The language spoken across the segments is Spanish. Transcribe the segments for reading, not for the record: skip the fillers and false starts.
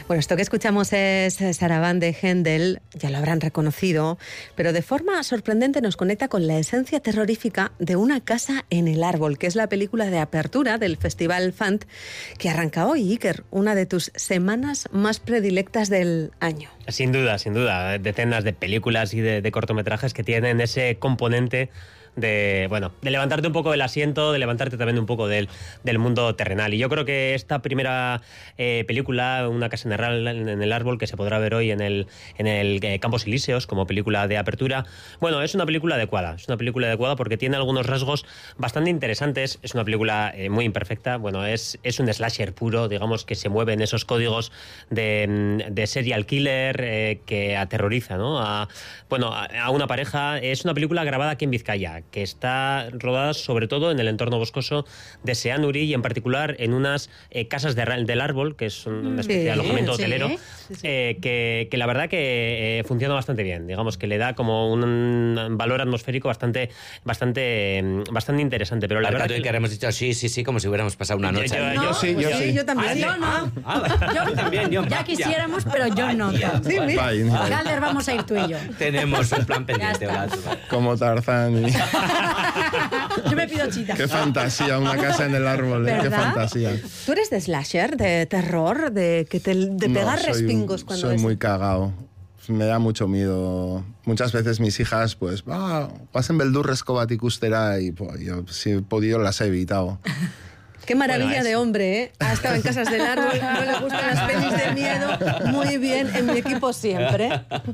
Bueno, esto que escuchamos es Sarabande de Händel, ya lo habrán reconocido, pero de forma sorprendente nos conecta con la esencia terrorífica de Una casa en el árbol, que es la película de apertura del Festival Fant, que arranca hoy, Iker, una de tus semanas más predilectas del año. Sin duda, decenas de películas y de cortometrajes que tienen ese componente de levantarte un poco del asiento, de levantarte también un poco del mundo terrenal. Y yo creo que esta primera película, Una casa en el árbol, que se podrá ver hoy en el Campos Elíseos como película de apertura, bueno, es una película adecuada. Es una película adecuada porque tiene algunos rasgos bastante interesantes. Es una película muy imperfecta. Bueno, es un slasher puro, digamos, que se mueve en esos códigos de serial killer que aterroriza, ¿no? a una pareja. Es una película grabada aquí en Vizcaya, que está rodada sobre todo en el entorno boscoso de Seanuri y en particular en unas casas del árbol, que es una especie de alojamiento hotelero, que la verdad que funciona bastante bien. Digamos que le da como un valor atmosférico bastante interesante. Pero la verdad que hemos dicho sí, como si hubiéramos pasado una noche. Yo sí. Yo también. Yo no. Yo también. Ya quisiéramos, pero yo no. Sí, mira. Galder, vamos a ir tú y yo. Tenemos un plan pendiente. Como Tarzán. Yo me pido chita. Qué fantasía, Una casa en el árbol, qué fantasía. ¿Tú eres de slasher, de terror, de pegar respingos cuando soy muy cagao. Me da mucho miedo. Muchas veces mis hijas, pues, pasen beldurres bat ikustera y pues, yo, si he podido, las he evitado. Qué maravilla de hombre, ¿eh? Ha estado en casas del árbol, no le gustan las pelis de miedo. Muy bien, en mi equipo siempre.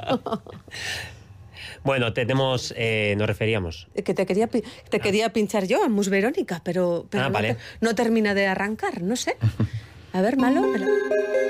Bueno, nos referíamos. Que te quería pinchar yo, Mus Verónica, pero vale. no termina de arrancar, no sé. A ver, Malo.